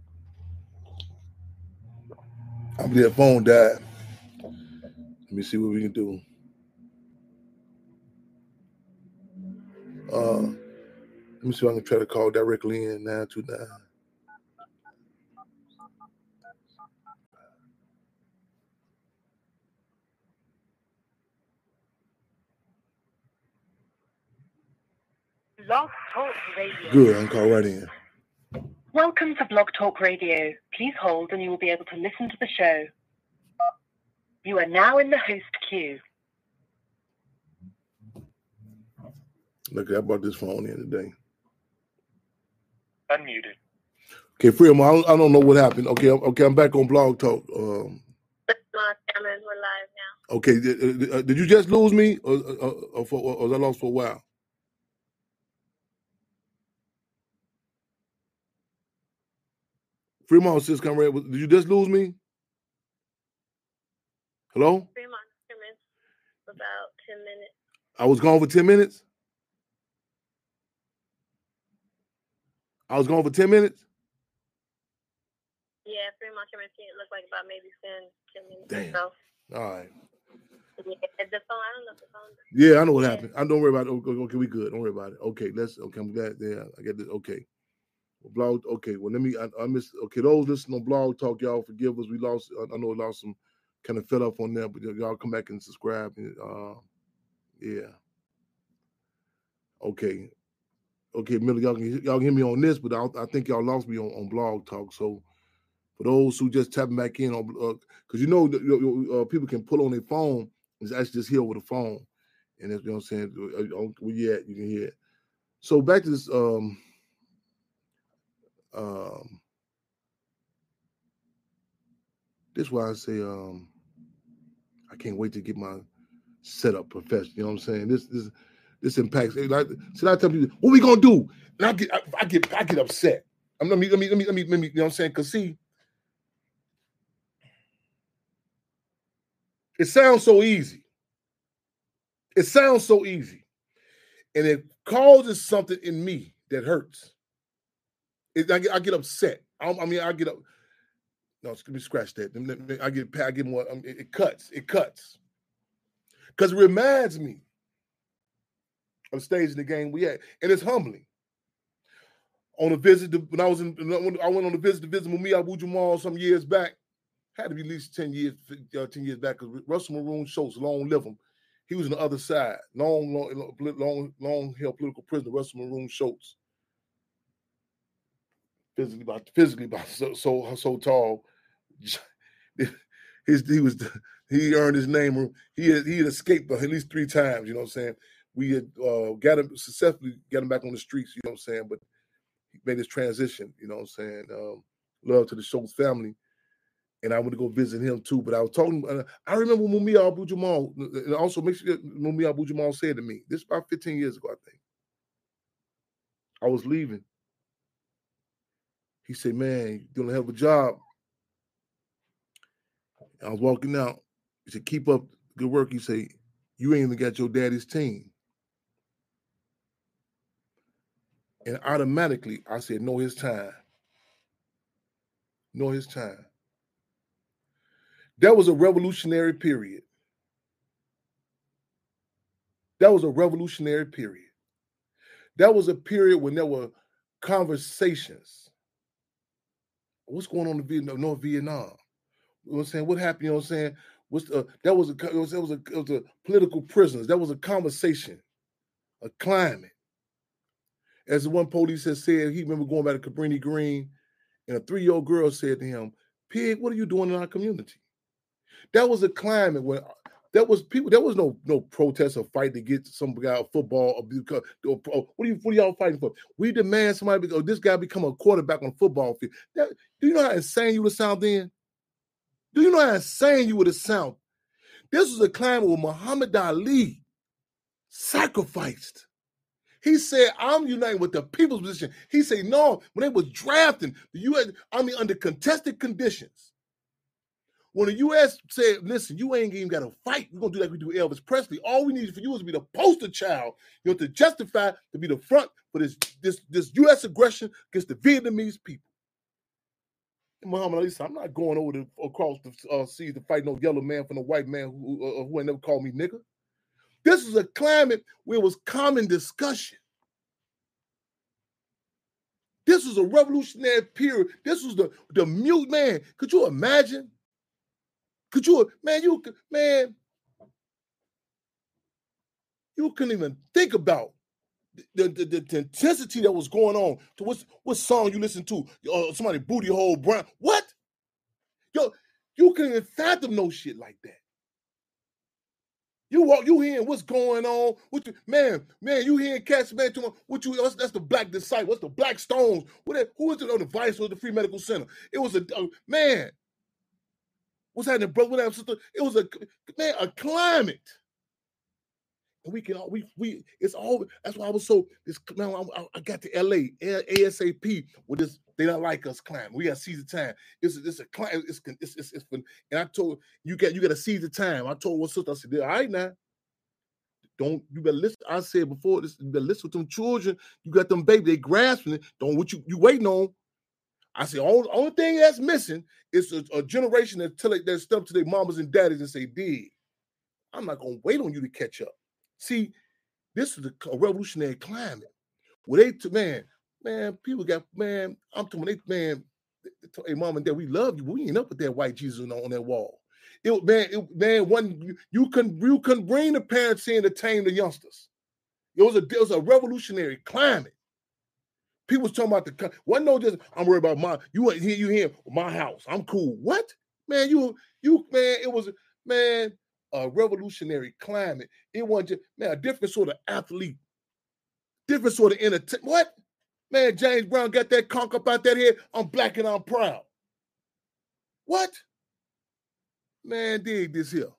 S1: I believe that phone died. Let me see what we can do. Uh, Let me see if I can try to call directly in nine two nine.
S2: Blog Talk Radio.
S1: Good, I can call right in.
S2: Welcome to Blog Talk Radio. Please hold and you will be able to listen to the show. You are now in the host queue.
S1: Look, I brought this phone in today.
S2: Unmuted.
S1: Okay, Freedom, I don't, I don't know what happened. Okay, okay, I'm back on Blog Talk. Um,
S3: We're live now.
S1: okay, did, uh, did you just lose me, or, or, or, for, or was I lost for a while? Fremont says, come right. Did you just lose me? Hello?
S3: Fremont, about ten minutes.
S1: I was gone for ten minutes? I was gone for ten minutes?
S3: Yeah, Fremont Cameron, it looked like about maybe ten, ten minutes
S1: Damn.
S3: or so.
S1: All right.
S3: Yeah, the phone, I don't know if the phone.
S1: Yeah, I know what happened. I don't worry about it. Okay, okay, we good. Don't worry about it. Okay, let's, okay, I'm glad. Yeah, I get this. Okay. Blog, okay, well, let me, I, I missed, okay, those listening on Blog Talk, y'all forgive us. We lost, I, I know we lost some, kind of fed up on there, but y'all come back and subscribe. And, uh, yeah. Okay. Okay, Miller, y'all can, y'all can hear me on this, but I, I think y'all lost me on, on Blog Talk. So for those who just tapping back in on, because uh, you know, uh, people can pull on their phone and actually just hear over the phone. And that's, you know what I'm saying? Uh, where you at, you can hear it. So back to this, um, um, this is why I say um, I can't wait to get my setup professional. You know what I'm saying? This this this impacts. Like, so I tell people, what we gonna do? And I get I, I get I get upset. I'm let me let me let me let me let me. You know what I'm saying? Cause see, it sounds so easy. It sounds so easy, and it causes something in me that hurts. It, I get I get upset. I, I mean I get up. No, let me scratch that. I get I get more. Um, it, it cuts. It cuts. Because it reminds me of the stage in the game we had, and it's humbling. On a visit to, when I was in, when I went on a visit to visit Mumia Abu-Jamal some years back. Had to be at least ten years, uh, ten years back. Because Russell Maroon Schultz, long live him, he was on the other side. Long, long, long, long held political prisoner. Russell Maroon Schultz, physically about physically about so so, so tall. His he was he earned his name. He had, he had escaped at least three times. You know what I'm saying? We had uh, got him successfully, got him back on the streets. You know what I'm saying? But he made his transition. You know what I'm saying? Um, love to the Schultz family, and I went to go visit him too. But I was talking. Uh, I remember Mumia Abu-Jamal, and also make sure Mumia Abu-Jamal said to me this about fifteen years ago, I think. I was leaving. He said, "Man, you're doing a hell of a job." I was walking out. He said, "Keep up good work." He said, "You ain't even got your daddy's team." And automatically, I said, "Know his time. Know his time." That was a revolutionary period. That was a revolutionary period. That was a period when there were conversations. What's going on in Vietnam, North Vietnam? You know what I'm saying? What happened? You know what I'm saying? What's the, that was a it was, it was a it was a political prisoners. That was a conversation, a climate. As the one police has said, he remember going back to Cabrini Green, and a three-year-old girl said to him, "Pig, what are you doing in our community?" That was a climate where that was people. There was no no protest or fight to get some guy a football. Or because, or, or, what are you what are y'all fighting for? We demand somebody because this guy become a quarterback on the football field. That, do you know how insane you would sound then? Do you know how insane you would have sound? This was a climate where Muhammad Ali sacrificed. He said, "I'm uniting with the people's position." He said, no, when they was drafting the U S Army under contested conditions, when the U S said, "Listen, you ain't even got to fight. We're going to do like we do Elvis Presley. All we need for you is to be the poster child. You know, to justify, to be the front for this, this, this U S aggression against the Vietnamese people." And Muhammad Ali said, "I'm not going over the, across the uh, seas to fight no yellow man from a white man who, uh, who ain't never called me nigger." This is a climate where it was common discussion. This was a revolutionary period. This was the, the mute, man. Could you imagine? Could you, man, you, man, you couldn't even think about the, the, the, the intensity that was going on. To what, what song you listen to? Uh, somebody booty hole brown. What? Yo, you couldn't even fathom no shit like that. You walk, you hearing what's going on? What you, man, man, you hearing cats, man, to what you, that's, that's the Black Disciple, what's the Black Stones? What that, who is it on the Vice or the Free Medical Center? It was a, uh, man, what's happening, brother? What happened, sister? It was a, man, a climate. And we can, we, we, it's all, that's why I was so, this, man, I, I got to L A, ASAP with this, they don't like us climate. We got to seize the time. It's, it's a climate, it's, it's, it's, it's, and I told, you got, you got to seize the time. I told what sister, I said, all right now, don't, you better listen. I said before this, you better listen to them children. You got them baby, they grasping it. Don't, what you, you waiting on. I said, only, only thing that's missing is a, a generation that tell it, that step to their mamas and daddies and say, dig. I'm not going to wait on you to catch up. See, this is a, a revolutionary climate where they, man, man, people got, man, I'm talking, they, man, they told, hey, mom and dad, we love you, but we ain't up with that white Jesus on, on that wall. It, man, it, man, one, you, you couldn't, you couldn't bring the parents in to tame the youngsters. It was a, it was a revolutionary climate. People was talking about the, one no just, I'm worried about my, you here, you here, my house, I'm cool. What? Man, you, you, man, it was, man, a revolutionary climate. It wasn't just, man, a different sort of athlete, different sort of entertainment. What? Man, James Brown got that conch up out that head. I'm black and I'm proud. What? Man, dig this here.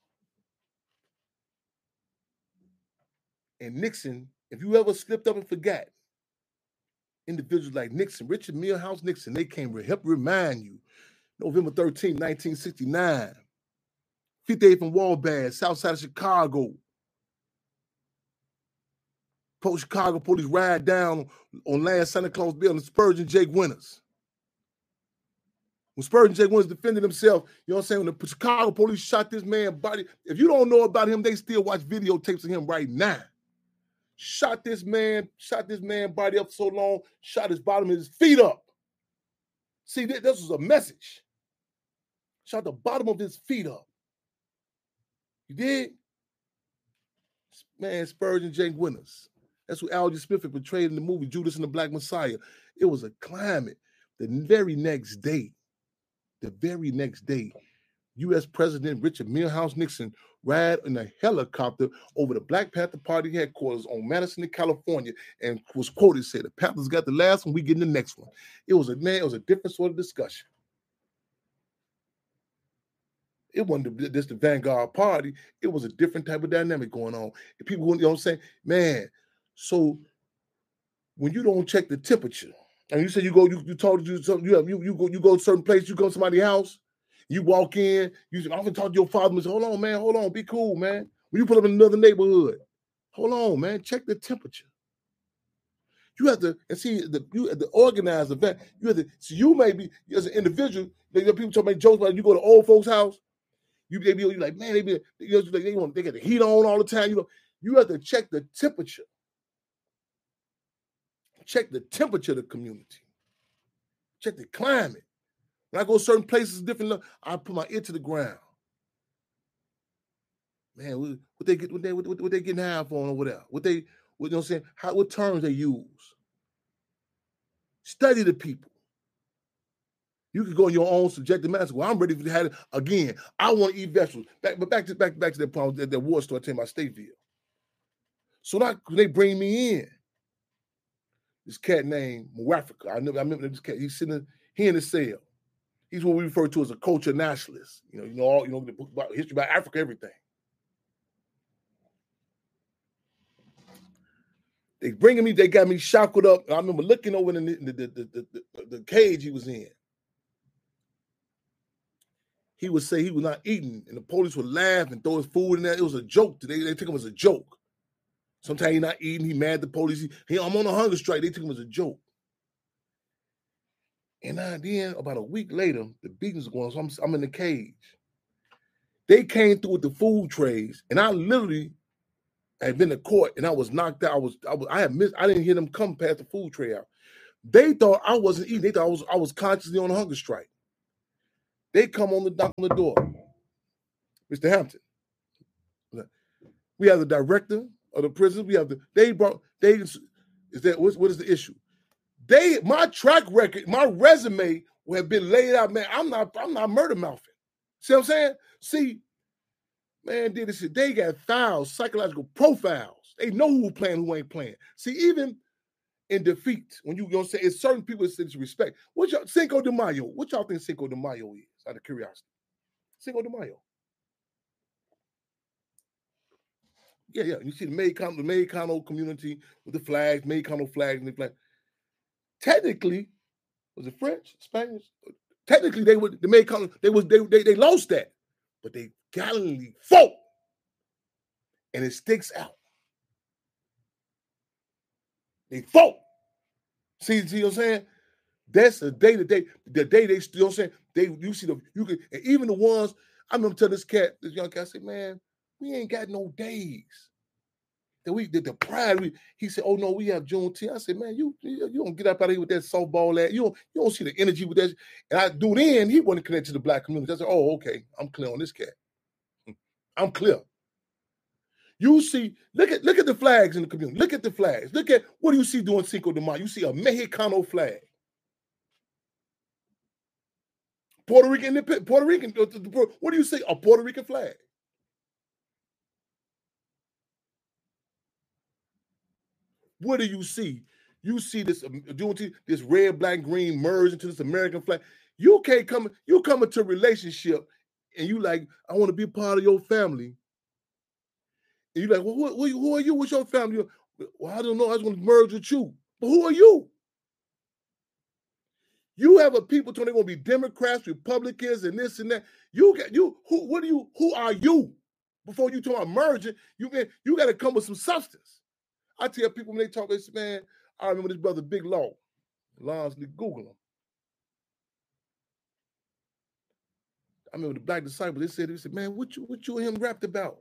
S1: And Nixon, if you ever slipped up and forgot, individuals like Nixon, Richard Milhouse Nixon, they came to help remind you. November thirteenth, nineteen sixty-nine. fifty-eighth and Wabash, south side of Chicago. Post Chicago police ride down on last Santa Claus building, Spurgeon Jake Winters. When Spurgeon Jake Winters defended himself, you know what I'm saying? When the Chicago police shot this man body, if you don't know about him, they still watch videotapes of him right now. Shot this man, shot this man body up so long, shot his bottom of his feet up. See, this was a message. Shot the bottom of his feet up. You did? Man, Spurgeon Jake Winters. That's what Algie Smith had portrayed in the movie Judas and the Black Messiah. It was a climate. The very next day, the very next day, U S President Richard Milhouse Nixon ride in a helicopter over the Black Panther Party headquarters on Madison, California, and was quoted, said, the Panthers got the last one, we getting the next one. It was a, man, it was a different sort of discussion. It wasn't just the Vanguard Party. It was a different type of dynamic going on. And people, you know what I'm saying? Man, so when you don't check the temperature, and you say you go, you, you told you something, you have you you go, you go to a certain place, you go to somebody's house, you walk in, you say, I'm gonna talk to your father and say, hold on, man, hold on, be cool, man. When you put up in another neighborhood, hold on, man, check the temperature. You have to, and see, the, you have to organize the event. You have to, so you may be, as an individual, like, people talk about jokes about you go to old folks' house, you they be like, man, they be, you know, they want, they got the heat on all the time. You know, you have to check the temperature. Check the temperature of the community. Check the climate. When I go certain places, different, I put my ear to the ground. Man, what, what they get, what they, what, what they getting high on or whatever. What they, what, you know what I'm saying? How, what terms they use. Study the people. You can go in your own subjective master. Well, I'm ready to have it again. I want to eat vegetables. Back, but back to back, back to that problem that, that war store I about Stateville. So now they bring me in. This cat named Mwafrika. I remember, I remember this cat. He's sitting here in the cell. He's what we refer to as a culture nationalist. You know, you know, all you know the book about history about Africa, everything. They bringing me. They got me shackled up. I remember looking over in the the, the, the, the, the cage he was in. He would say he was not eating, and the police would laugh and throw his food in there. It was a joke. They, they took him as a joke. Sometimes he's not eating. He mad at the police. He, he, I'm on a hunger strike. They took him as a joke. And then about a week later, the beatings were going on. So I'm, I'm in the cage. They came through with the food trays, and I literally had been to court, and I was knocked out. I was, I was, I had missed. I didn't hear them come past the food tray out. They thought I wasn't eating. They thought I was I was consciously on a hunger strike. They come on the knock on the door. Mister Hampton. We have the director of the prison. We have the they brought they is that what, what is the issue? They my track record, my resume will have been laid out, man. I'm not I'm not murder mouthing. See what I'm saying? See, man, did this shit. They got files, psychological profiles. They know who playing, who ain't playing. See, even in defeat, when you gonna say it's certain people that respect. What y'all Cinco de Mayo? What y'all think Cinco de Mayo is? Out of curiosity, Cinco de Mayo. Yeah, yeah. You see the Mexicano, the Mexicano community with the flags, Mexicano flags, and the flag. Technically, was it French, Spanish? Technically, they would the Mexicano. They was they they they lost that, but they gallantly fought, and it sticks out. They fought. See, see what I'm saying? That's the day that they, the day they, you know what I'm saying? They, you see the, you can, and even the ones, I remember telling this cat, this young cat, I said, man, we ain't got no days. That we did the pride. We, he said, oh no, we have Juneteenth. I said, man, you, you, you don't get up out of here with that softball at. You don't, you don't see the energy with that. And I do then, he wasn't connected to the black community. I said, oh, okay, I'm clear on this cat. I'm clear. You see, look at look at the flags in the community. Look at the flags. Look at what do you see doing Cinco de Mayo? You see a Mexicano flag. Puerto Rican, Puerto Rican, what do you see? A Puerto Rican flag. What do you see? You see this this red, black, green merge into this American flag. You can't come, you come into a relationship and you like, I want to be part of your family. And you're like, well, who, who are you? What's your family? Well, I don't know. I just want to merge with you. But who are you? You have a people telling they're going to be Democrats, Republicans, and this and that. You got you. Who? What do you? Who are you? Before you talk about merging, you man, you got to come with some substance. I tell people when they talk, they say, man, I remember this brother Big Law. Lonsley, Google him. I remember the Black Disciples. They said, they said, man, what you, what you and him rapped about?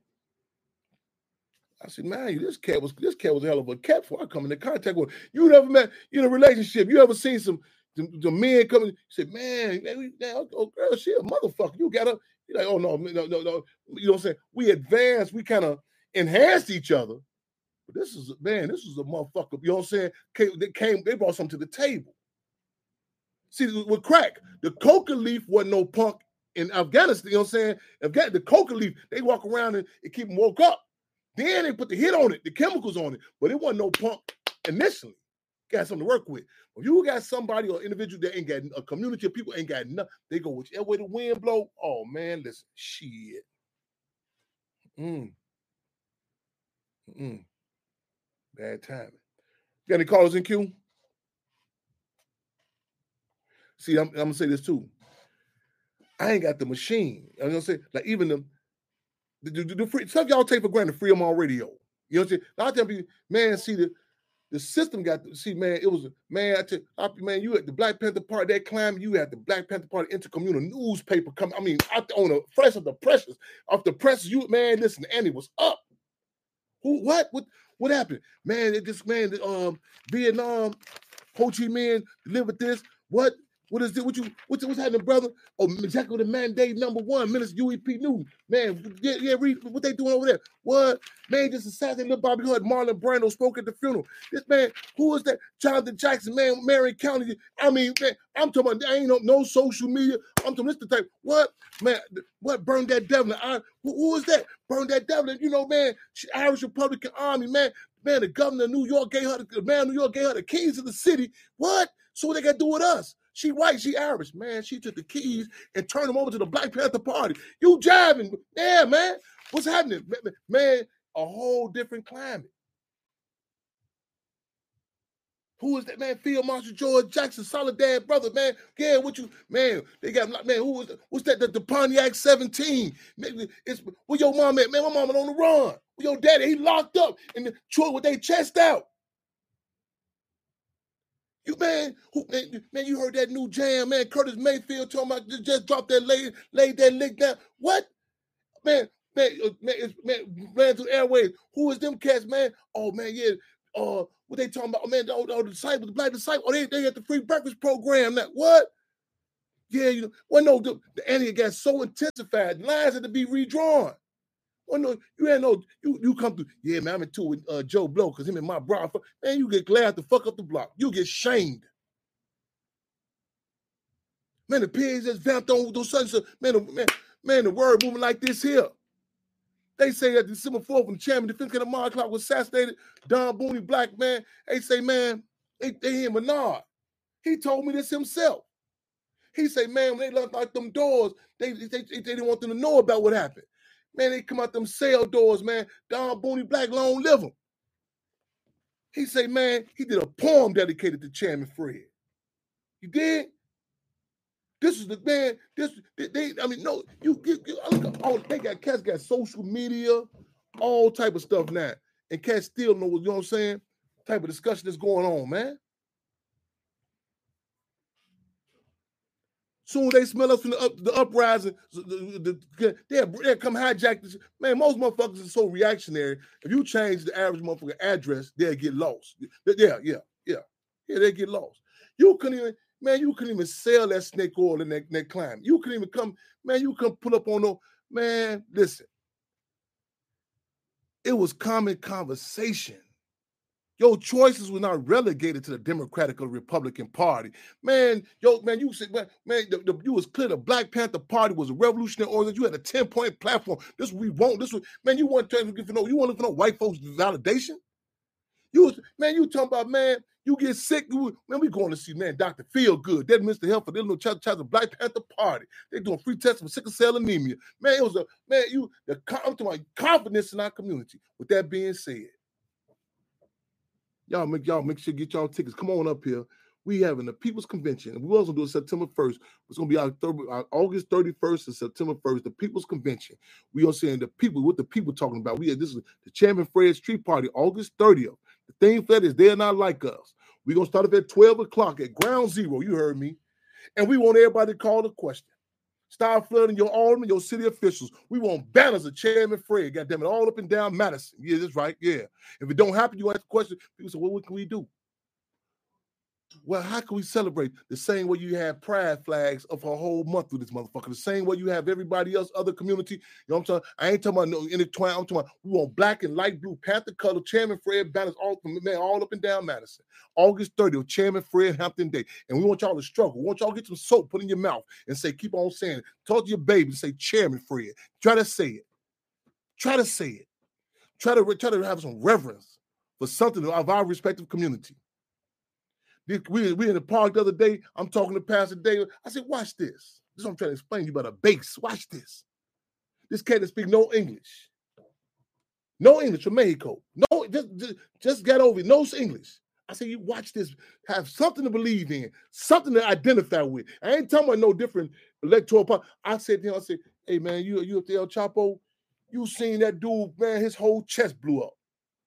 S1: I said, man, this cat was this cat was a hell of a cat before I come into contact with him. You never met you in a relationship. You ever seen some the, the men coming? You said, man, man, man, oh girl, she a motherfucker. You got her. You're like, oh no, no, no, no. You know what I'm saying? We advanced, we kind of enhanced each other. But this is man, this is a motherfucker. You know what I'm saying? Came, they came, they brought something to the table. See, with crack, the coca leaf wasn't no punk in Afghanistan. You know what I'm saying? The coca leaf, they walk around and, and keep them woke up. Then they put the hit on it, the chemicals on it, but it wasn't no pump initially. Got something to work with. If you got somebody or individual that ain't got a community of people ain't got nothing, they go whichever way the wind blow. Oh man, listen, shit. Mm. Mm. Bad timing. Got any callers in queue? See, I'm, I'm gonna say this too. I ain't got the machine. I'm gonna say like even the. The, the, the free, some y'all take for granted freedom on radio. You know what I'm saying? I tell people, man, see the the system got to see, man. It was man, I tell I, man, you at the Black Panther Party that climb, you had the Black Panther Party intercommunal newspaper come. I mean, out on the fresh of the pressures off the presses. You man, listen, Andy was up. Who? What? What? What happened? Man, it just man, um, Vietnam, Ho Chi Minh delivered this. What? What is it? What you? What's what's happening, brother? Oh, exactly the mandate number one, Minister U E P Newton. Man, yeah, yeah, read what they doing over there. What? Man, just assassinated little Bobby Hood. Marlon Brando spoke at the funeral. This man, who is that? Jonathan Jackson, man, Marion County. I mean, man, I'm talking about, I ain't no, no social media. I'm talking this the type, what? Man, what burned that devil? I, who, who is that? Burned that devil. You know, man, Irish Republican Army, man. Man, the governor of New York gave her, the man of New York gave her the keys to the city. What? So what they got to do with us? She white, she Irish. Man, she took the keys and turned them over to the Black Panther Party. You jiving. Yeah, man. What's happening? Man, a whole different climate. Who is that, man? Field Marshal George Jackson, Soledad brother, man. Yeah, what you, man, they got, man, who was, what's that, the, the Pontiac seventeen? Maybe it's, where your mom at? Man, my mama on the run. Where your daddy, he locked up in the truck with their chest out. You man, who, man, man, you heard that new jam, man. Curtis Mayfield talking about just, just dropped that lay, laid that lick down. What? Man, man, man, it's, man, ran through the airways. Who is them cats, man? Oh man, yeah. uh, what they talking about? Oh, man, all, all the disciples, the black disciples, oh, they, they had the free breakfast program. That what? Yeah, you know, well, no, the, the Antioch got so intensified, lines had to be redrawn. Well, no, you ain't no, you you come through, yeah, man, I'm in two with uh, Joe Blow, because him and my bro, man, you get glad to fuck up the block. You get shamed. Man, the pigs just vamped on those sudden, so, man, the, man, man, the word moving like this here. They say that December fourth, when the chairman defense of the Mark Clark was assassinated, Don Booney, black man, they say, man, they, they hear Menard. He told me this himself. He say, man, when they left out them doors, they, they, they, they didn't want them to know about what happened. Man, they come out them cell doors, man. Don Booney Black, long live him. He say, man, he did a poem dedicated to Chairman Fred. You did? This is the man. This they, they I mean, no, you, you, you oh, they got cats got social media, all type of stuff now, and cats still know what you know what I'm saying. Type of discussion that's going on, man. Soon they smell us from the, up, the uprising, the, the, they'll, they'll come hijack this. Man, most motherfuckers are so reactionary. If you change the average motherfucker address, they'll get lost. Yeah, yeah, yeah. Yeah, they get lost. You couldn't even, man, you couldn't even sell that snake oil in that, that climate. You couldn't even come, man, you couldn't pull up on no, man, listen. It was common conversation. Your choices were not relegated to the Democratic or Republican Party. Man, yo, man, you said, man, man the, the, you was clear the Black Panther Party was a revolutionary organization. You had a ten-point platform. This we want. This was, man, you want to for no, you want to for no white folks validation? You was, man, you talking about, man, you get sick, you, man, we going to see, man, Doctor Feelgood, that Mister Health for the little child, child, the Black Panther Party. They doing free testing for sickle cell anemia. Man, it was a, man, you, the, I'm talking about confidence in our community. With that being said, Y'all make y'all make sure you get y'all tickets. Come on up here. We having the People's Convention. And we also do it September first. It's gonna be our, our August thirty-first and September first, the People's Convention. We are saying the people, what the people talking about. We had this is the Chairman Fred Street Party, August thirtieth. The theme for that is they're not like us. We're gonna start up at twelve o'clock at Ground Zero. You heard me. And we want everybody to call the question. Start flooding your aldermen, your city officials. We want banners of Chairman Fred, goddamn it, all up and down Madison. Yeah, that's right. Yeah. If it don't happen, you ask the question. People say, well, what can we do? Well, how can we celebrate the same way you have pride flags of a whole month with this motherfucker? The same way you have everybody else, other community. You know what I'm talking? I ain't talking about no intertwine. I'm talking about we want black and light blue Panther color Chairman Fred banners all, man, all up and down Madison. August thirtieth, Chairman Fred Hampton Day. And we want y'all to struggle. We want y'all to get some soap, put in your mouth, and say, keep on saying it. Talk to your baby and say, Chairman Fred. Try to say it. Try to say it. Try to, try to have some reverence for something of our respective community. We, we in the park the other day. I'm talking to Pastor David. I said, watch this. This is what I'm trying to explain to you about a base. Watch this. This cat that speaks no English. No English from Mexico. No, just, just, just got over it. No English. I said, you watch this. Have something to believe in. Something to identify with. I ain't talking about no different electoral part. I said to him, I said, hey, man, you, you up there, El Chapo? You seen that dude, man, his whole chest blew up.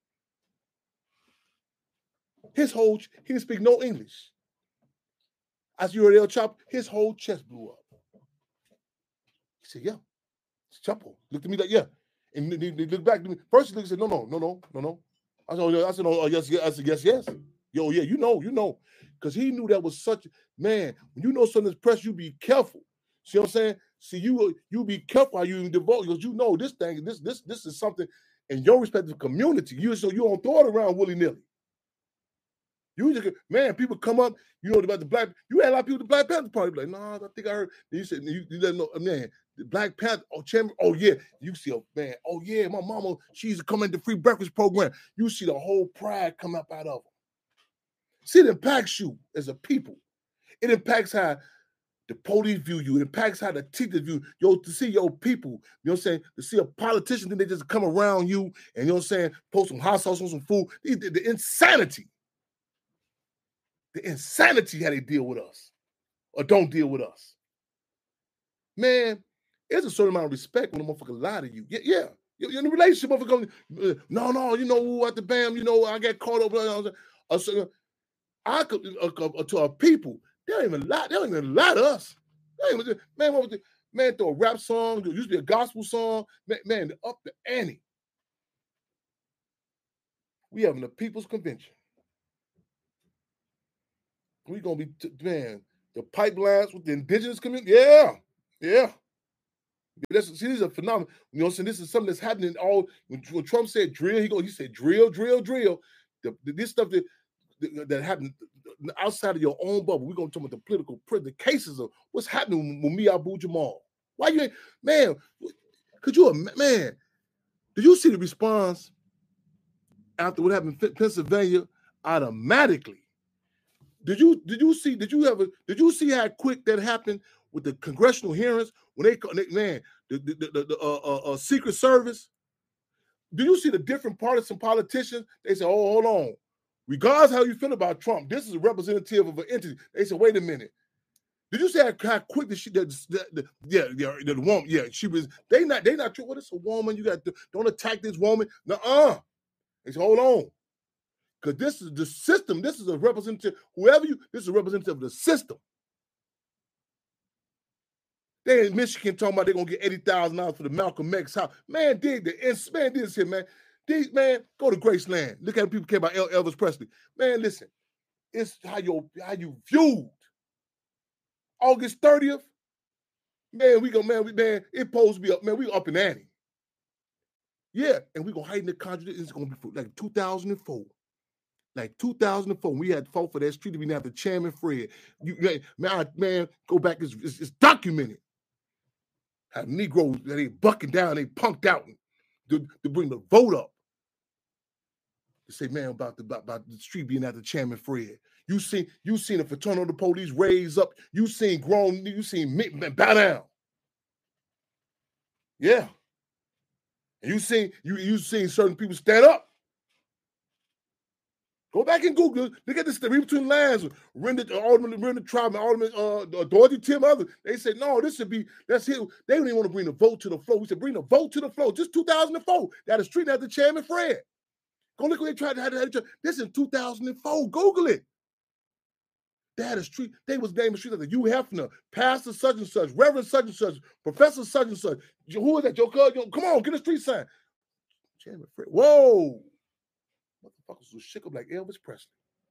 S1: His whole, he didn't speak no English. As you heard El Chapo, his whole chest blew up. He said, yeah, it's Chapo. Looked at me like, yeah. And he, he looked back to me. First he looked and said, no, no, no, no, no, no. I said, oh, yeah. I said, oh, yes, yes. I said, yes, yes. Yo, yeah, you know, you know. Because he knew that was such, man, when you know something's pressed, you be careful. See what I'm saying? See, you you be careful how you devote, because you know this thing, this, this, this is something in your respective community. You so you don't throw it around willy-nilly. You just, man, people come up, you know about the black, you had a lot of people at the Black Panther Party, like, nah, I think I heard, you said, you, you let know, man, the Black Panther, oh, Chairman, oh, yeah, you see, a man, oh, yeah, my mama, she used to come into the free breakfast program. You see the whole pride come up out of them. See, it impacts you as a people. It impacts how the police view you. It impacts how the teachers view you. Yo, to see your people, you know what I'm saying? To see a politician, then they just come around you and, you know what I'm saying, post some hot sauce on some food. The, the, the insanity. The insanity how they deal with us or don't deal with us. Man, there's a certain amount of respect when a motherfucker lie to you. Yeah, yeah. You're in a relationship, motherfucker. Uh, no, no, you know, at the bam, you know, I got caught up. Uh, uh, I could, uh, uh, to our people, they don't even lie. They don't even lie to us. They even, man, what was the, man, throw a rap song. There used to be a gospel song. Man, man up the ante. We having a people's convention. We gonna be t- man the pipelines with the indigenous community. Yeah, yeah. That's, see, these are phenomenal. You know what I'm saying? This is something that's happening all when, when Trump said drill, he go, he said drill, drill, drill. The, the, this stuff that that, that happened outside of your own bubble. We're gonna talk about the political the cases of what's happening with me, Abu Jamal. Why you ain't man? Could you man? Did you see the response after what happened in Pennsylvania? Automatically. Did you did you see did you ever did you see how quick that happened with the congressional hearings when they, they man the the, the, the uh, uh, uh, Secret Service? Do you see the different partisan politicians? They say, oh, hold on. Regardless how you feel about Trump, this is a representative of an entity. They said, wait a minute. Did you see how, how quick the she the, the, the yeah yeah the woman yeah she was they not they not true. What is a woman? You got to don't attack this woman. Nuh-uh. They said, hold on. Because this is the system. This is a representative. Whoever you, this is a representative of the system. They in Michigan talking about they're gonna get eighty thousand dollars for the Malcolm X house. Man, dig the man, did this here, man. These man, go to Graceland. Look at people care about El- Elvis Presley. Man, listen, it's how you how you viewed August thirtieth. Man, we go, man, we man, it supposed to be up, man. We up in ante. Yeah, and we gonna hide in the contradiction. It's gonna be for like two thousand four. Like two thousand four, we had fought for that street. We didn't have the Chairman Fred. You, man, I, man, go back. It's, it's, it's documented. How Negroes, they bucking down, they punked out to, to bring the vote up. To say, man, about the about, about the street being after Chairman Fred. You seen you seen the fraternal of the police raise up. You seen grown. You seen men bow down. Yeah. And you seen you you seen certain people stand up. Go back and Google. Look at this. Read between the lines. Render Alderman, Render Troutman, Alderman uh, Dorothy, Tim, others. They said, no, this should be, that's here. They don't even want to bring the vote to the floor. We said, bring the vote to the floor. Just two thousand four. They had a street after Chairman Fred. Go look what they tried to have. This in two thousand four. Google it. They had a street. They was naming streets after Hugh Hefner, Pastor such and such, Reverend such and such, Professor such and such. Who is that? Joe Cud? Come on, get a street sign. Chairman Fred. Whoa. Motherfuckers was shook up like Elvis Presley.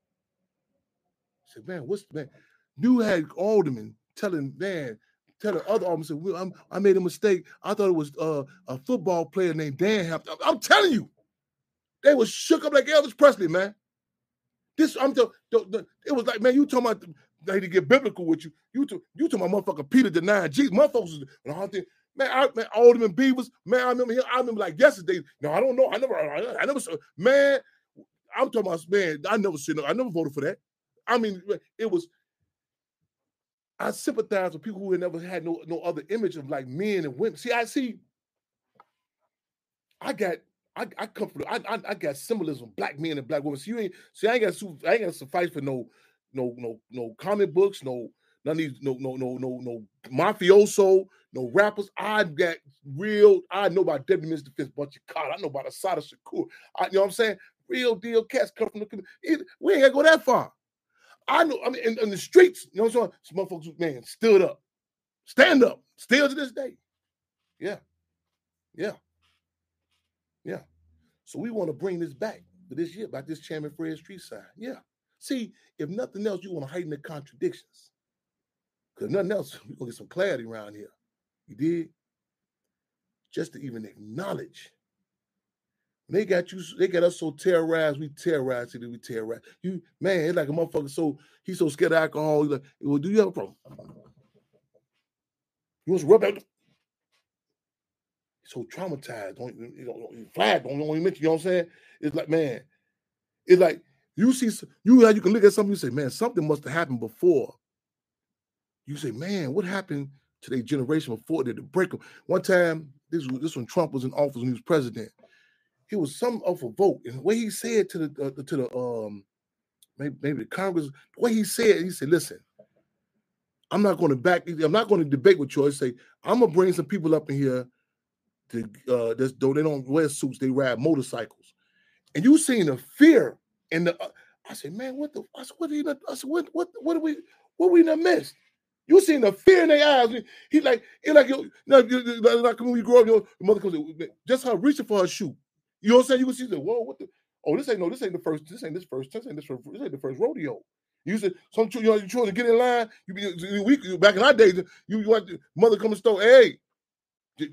S1: I said, man, what's man? You had aldermen telling, man, telling other aldermen, said, well, I'm, I made a mistake. I thought it was uh, a football player named Dan Hampton. I'm, I'm telling you, they was shook up like Elvis Presley, man. This, I'm the, the, the it was like, man, you talking about they to get biblical with you. You to, you talking about motherfucker Peter denying Jesus. Motherfuckers was and all thing. Man, I, man, Alderman Beavers, man, I remember him. I remember like yesterday. No, I don't know. I never, I, I never saw, man. I'm talking about, man, I never seen I never voted for that. I mean, it was, I sympathize with people who had never had no, no other image of like men and women. See, I see, I got, I, I come from, I, I, I got symbolism of black men and black women. So you ain't, see, I ain't got, I ain't got to suffice for no, no, no, no comic books, no, none of these, no, no, no, no, no mafioso, no rappers. I got real, I know about Debbie Mister Fitz, bunch of Carter. I know about Asada Shakur. I, you know what I'm saying? Real deal cats come from the community. We ain't gotta go that far. I know, I mean, in, in the streets, you know what I'm saying? Some motherfuckers, man, stood up. Stand up. Still to this day. Yeah. Yeah. Yeah. So we want to bring this back for this year about this Chairman Fred Street sign. Yeah. See, if nothing else, you want to heighten the contradictions. Because nothing else, we're going to get some clarity around here. You did? Just to even acknowledge. They got you, they got us so terrorized, we terrorized it, we terrorized. You, man, it's like a motherfucker, so he's so scared of alcohol. He's like, well, do you have a problem? You want to rub out? He's so traumatized. Don't you know, flag, don't even mention, you know what I'm saying? It's like, man, it's like you see, you, you can look at something, you say, man, something must have happened before. You say, man, what happened to their generation before they to break them? One time, this was this when Trump was in office when he was president. He was some of a vote, and the way he said to the uh, to the um maybe, maybe the Congress, the way he said, he said, "Listen, I'm not going to back. I'm not going to debate with you. I say I'm gonna bring some people up in here to uh, this, though they don't wear suits, they ride motorcycles, and you seen the fear in the. Uh, I said, man, what the? I said, what? Did I said, what? What? What do we? What we done missed? You seen the fear in their eyes. He like, he like, you know, like when you grow up, your mother comes, just her reaching for her shoe. You know what I'm saying? You can see the, whoa, what the, oh, this ain't no, this ain't the first, this ain't this first, this ain't this first, this ain't the first rodeo. You said some, you know, you trying to get in line. You be we back in our days. You, you want mother come to the store. Hey,